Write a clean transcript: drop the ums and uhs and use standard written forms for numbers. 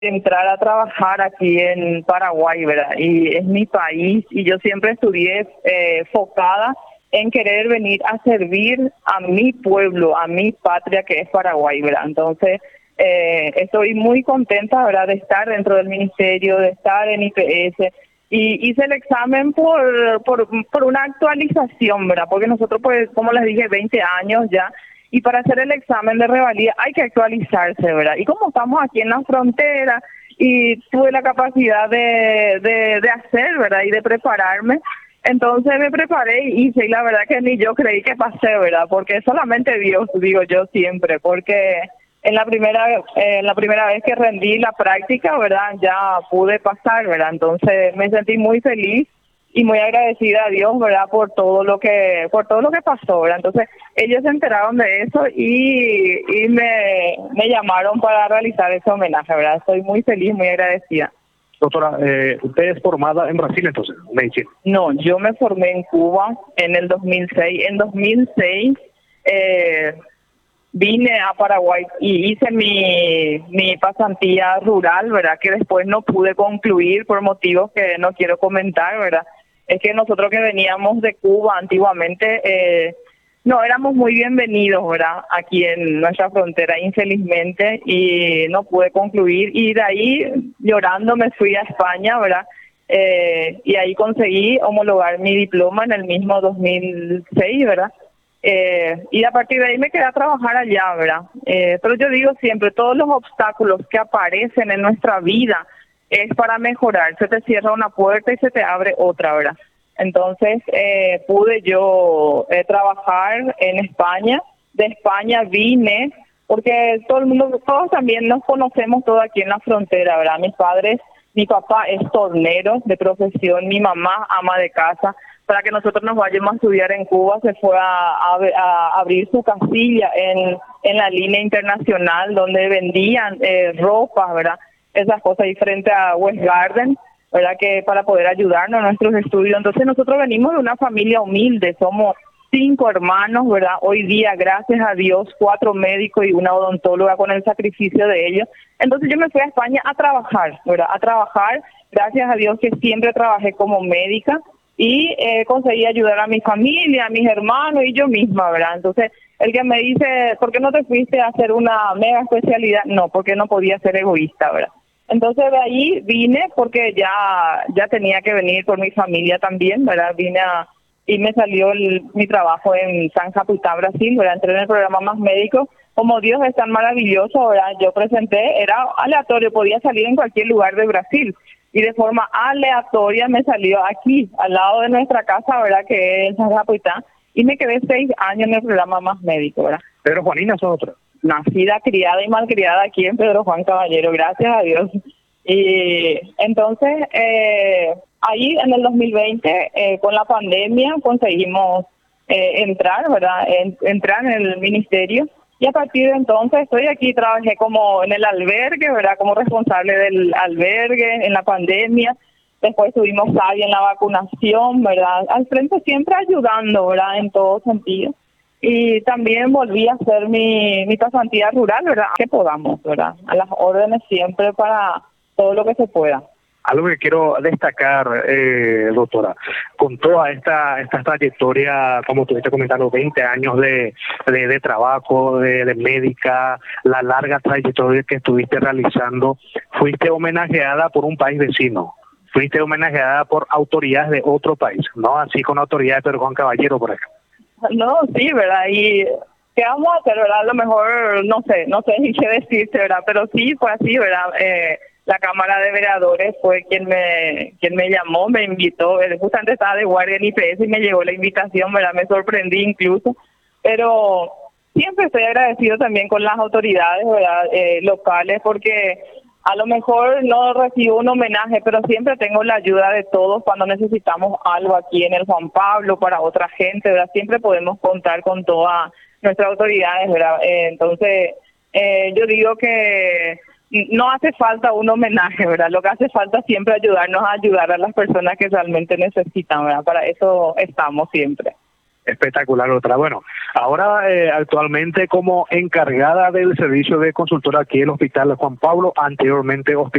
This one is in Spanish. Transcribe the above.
entrar a trabajar aquí en Paraguay, ¿verdad? Y es mi país y yo siempre estudié enfocada en querer venir a servir a mi pueblo, a mi patria que es Paraguay, ¿verdad? Entonces, estoy muy contenta, ¿verdad?, de estar dentro del ministerio, de estar en IPS. Y hice el examen por una actualización, ¿verdad? Porque nosotros, pues, como les dije, 20 años ya, y para hacer el examen de revalida hay que actualizarse, ¿verdad? Y como estamos aquí en la frontera y tuve la capacidad de hacer, ¿verdad? Y de prepararme, entonces me preparé y hice, y la verdad que ni yo creí que pasé, ¿verdad? Porque solamente Dios, digo yo siempre, porque en la primera vez que rendí la práctica, ¿verdad?, ya pude pasar, ¿verdad? Entonces me sentí muy feliz y muy agradecida a Dios, ¿verdad?, por todo lo que pasó, ¿verdad? Entonces ellos se enteraron de eso y me llamaron para realizar ese homenaje, ¿verdad? Estoy muy feliz, muy agradecida. Doctora, ¿usted es formada en Brasil entonces, medicina? No, yo me formé en Cuba en el 2006. En 2006 vine a Paraguay y hice mi pasantía rural, ¿verdad? Que después no pude concluir por motivos que no quiero comentar, ¿verdad? Es que nosotros que veníamos de Cuba antiguamente no éramos muy bienvenidos, ¿verdad?, aquí en nuestra frontera, infelizmente, y no pude concluir. Y de ahí, llorando, me fui a España, ¿verdad? Y ahí conseguí homologar mi diploma en el mismo 2006, ¿verdad? Y a partir de ahí me quedé a trabajar allá, ¿verdad? Pero yo digo siempre, todos los obstáculos que aparecen en nuestra vida es para mejorar. Se te cierra una puerta y se te abre otra, ¿verdad? Entonces pude yo trabajar en España. De España vine, porque todos también nos conocemos todos aquí en la frontera, ¿verdad? Mi papá es tornero de profesión, mi mamá ama de casa. Para que nosotros nos vayamos a estudiar en Cuba, se fue a abrir su casilla en la línea internacional, donde vendían ropa, ¿verdad? Esas cosas, y frente a West Garden, ¿verdad?, que para poder ayudarnos a nuestros estudios. Entonces nosotros venimos de una familia humilde, somos 5 hermanos, ¿verdad? Hoy día, gracias a Dios, 4 médicos y una odontóloga con el sacrificio de ellos. Entonces yo me fui a España a trabajar, ¿verdad? A trabajar, gracias a Dios que siempre trabajé como médica y conseguí ayudar a mi familia, a mis hermanos y yo misma, ¿verdad? Entonces, el que me dice, ¿por qué no te fuiste a hacer una mega especialidad? No, porque no podía ser egoísta, ¿verdad? Entonces de ahí vine porque ya tenía que venir por mi familia también, ¿verdad? Y me salió mi trabajo en San Capitán, Brasil, ¿verdad? Entré en el programa Más Médico. Como Dios es tan maravilloso, ¿verdad? Yo presenté, era aleatorio, podía salir en cualquier lugar de Brasil. Y de forma aleatoria me salió aquí, al lado de nuestra casa, ¿verdad?, que es San Capitán. Y me quedé 6 años en el programa Más Médico, ¿verdad? Pedro Juanina es otra. Nacida, criada y malcriada aquí en Pedro Juan Caballero, gracias a Dios. Y entonces, ahí en el 2020, con la pandemia, conseguimos entrar, ¿verdad? Entrar en el ministerio. Y a partir de entonces estoy aquí, trabajé como en el albergue, ¿verdad?, como responsable del albergue en la pandemia. Después tuvimos ahí en la vacunación, ¿verdad? Al frente siempre ayudando, ¿verdad?, en todo sentido. Y también volví a hacer mi pasantía rural, ¿verdad?, que podamos, ¿verdad?, a las órdenes siempre para todo lo que se pueda. Algo que quiero destacar, doctora, con toda esta trayectoria, como estuviste comentando, 20 años de trabajo, de médica, la larga trayectoria que estuviste realizando, fuiste homenajeada por un país vecino, fuiste homenajeada por autoridades de otro país, ¿no? Así con autoridades de Pedro Juan Caballero, por ejemplo. No, sí, ¿verdad? Y ¿qué vamos a hacer, verdad? A lo mejor, no sé ni qué decirte, ¿verdad? Pero sí, fue así, ¿verdad? La Cámara de Vereadores fue quien me llamó, me invitó. Justamente estaba de guardia en IPS y me llegó la invitación, ¿verdad? Me sorprendí incluso. Pero siempre estoy agradecido también con las autoridades, ¿verdad?, locales, porque a lo mejor no recibo un homenaje, pero siempre tengo la ayuda de todos cuando necesitamos algo aquí en el Juan Pablo para otra gente, ¿verdad? Siempre podemos contar con todas nuestras autoridades, ¿verdad? Entonces, yo digo que no hace falta un homenaje, ¿verdad? Lo que hace falta siempre ayudarnos a ayudar a las personas que realmente necesitan, ¿verdad? Para eso estamos siempre. Espectacular, doctora. Bueno, ahora actualmente como encargada del servicio de consultora aquí en el Hospital Juan Pablo, anteriormente